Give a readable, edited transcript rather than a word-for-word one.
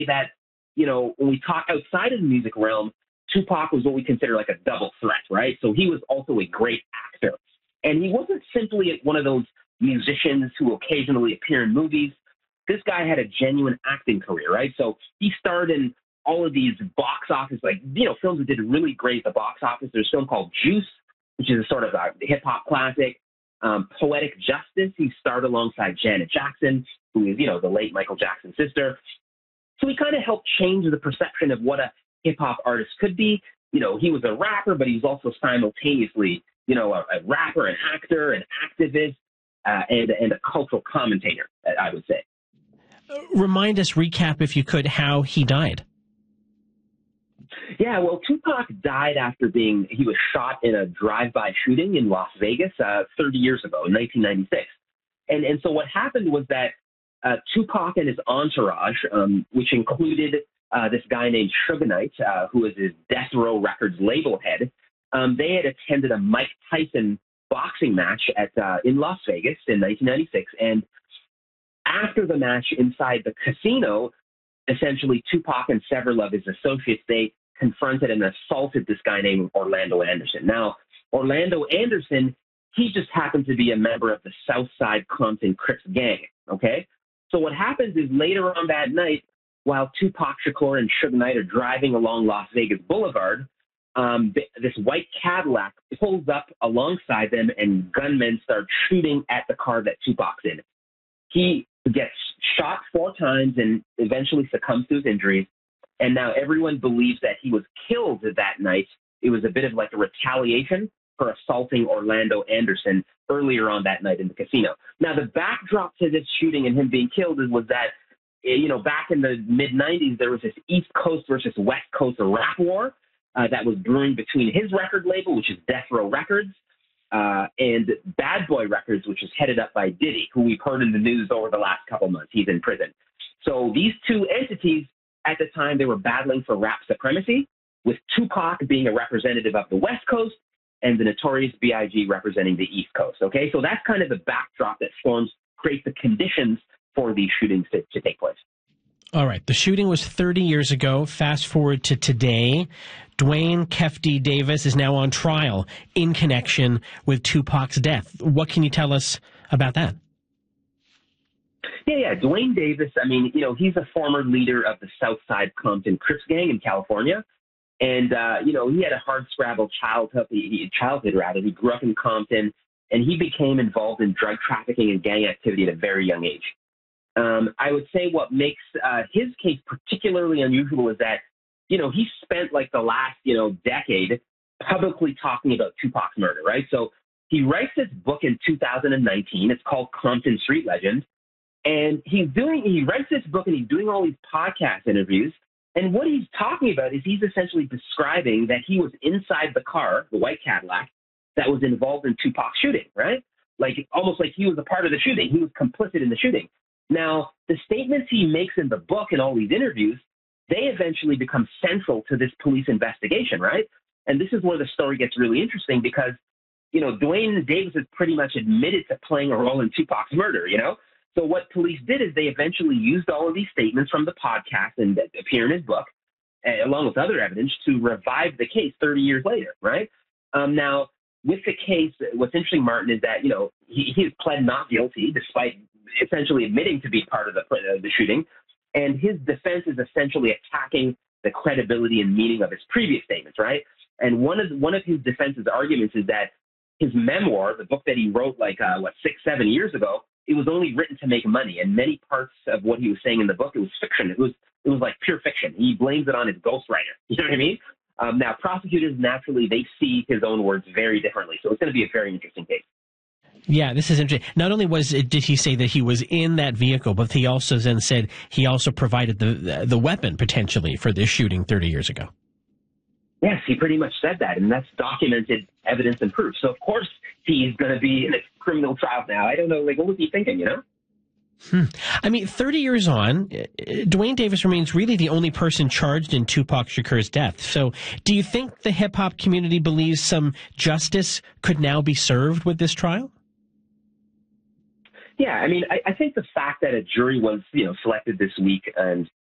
that, when we talk outside of the music realm, Tupac was what we consider like a double threat, right? So he was also a great actor. And he wasn't simply one of those musicians who occasionally appear in movies. This guy had a genuine acting career, right? So he starred in all of these box office, films that did really great at the box office. There's a film called Juice, which is a sort of a hip-hop classic. Poetic Justice, he starred alongside Janet Jackson, who is, the late Michael Jackson's sister. So he kind of helped change the perception of what a hip-hop artist could be. He was a rapper, but he was also simultaneously, a rapper, an actor, an activist, and a cultural commentator, I would say. Remind us, recap if you could, how he died. Yeah, well, Tupac died after he was shot in a drive-by shooting in Las Vegas 30 years ago, in 1996. And so what happened was that Tupac and his entourage, which included this guy named Suge Knight, who was his Death Row Records label head, they had attended a Mike Tyson boxing match in Las Vegas in 1996. And after the match inside the casino, essentially Tupac and several of his associates, they confronted and assaulted this guy named Orlando Anderson. Now, Orlando Anderson, he just happened to be a member of the Southside Compton Crips gang, okay? So what happens is later on that night, while Tupac Shakur and Suge Knight are driving along Las Vegas Boulevard, this white Cadillac pulls up alongside them and gunmen start shooting at the car that Tupac's in. He gets shot 4 times and eventually succumbs to his injuries. And now everyone believes that he was killed that night. It was a bit of like a retaliation for assaulting Orlando Anderson earlier on that night in the casino. Now, the backdrop to this shooting and him being killed was that, back in the mid-'90s, there was this East Coast versus West Coast rap war that was brewing between his record label, which is Death Row Records, and Bad Boy Records, which is headed up by Diddy, who we've heard in the news over the last couple months. He's in prison. So these two entities, at the time, they were battling for rap supremacy, with Tupac being a representative of the West Coast and the Notorious B.I.G. representing the East Coast. Okay, so that's kind of the backdrop that creates the conditions for these shootings to take place. All right, the shooting was 30 years ago. Fast forward to today. Duane Kefti Davis is now on trial in connection with Tupac's death. What can you tell us about that? Yeah. Duane Davis, he's a former leader of the Southside Compton Crips gang in California. And, he had a hard-scrabbled childhood. He grew up in Compton, and he became involved in drug trafficking and gang activity at a very young age. I would say what makes his case particularly unusual is that, he spent like the last, decade publicly talking about Tupac's murder, right? So he writes this book in 2019. It's called Compton Street Legends. And he writes this book and he's doing all these podcast interviews. And what he's talking about is he's essentially describing that he was inside the car, the white Cadillac, that was involved in Tupac's shooting, right? Like almost like he was a part of the shooting. He was complicit in the shooting. Now, the statements he makes in the book and all these interviews, they eventually become central to this police investigation, right? And this is where the story gets really interesting because, Duane Davis has pretty much admitted to playing a role in Tupac's murder, So what police did is they eventually used all of these statements from the podcast and that appear in his book, along with other evidence, to revive the case 30 years later, right? Now, with the case, what's interesting, Martin, is that, he has pled not guilty despite essentially admitting to be part of the shooting. And his defense is essentially attacking the credibility and meaning of his previous statements, right? And one of his defense's arguments is that his memoir, the book that he wrote 6-7 years ago, it was only written to make money. And many parts of what he was saying in the book, it was fiction. It was like pure fiction. He blames it on his ghostwriter. You know what I mean? Now, prosecutors, naturally, they see his own words very differently. So it's going to be a very interesting case. Yeah, this is interesting. Not only did he say that he was in that vehicle, but he also then said he also provided the weapon potentially for this shooting 30 years ago. Yes, he pretty much said that, and that's documented evidence and proof. So, of course, he's going to be in a criminal trial now. I don't know, what was he thinking, 30 years on, Duane Davis remains really the only person charged in Tupac Shakur's death. So do you think the hip-hop community believes some justice could now be served with this trial? Yeah, I think the fact that a jury was, selected this week and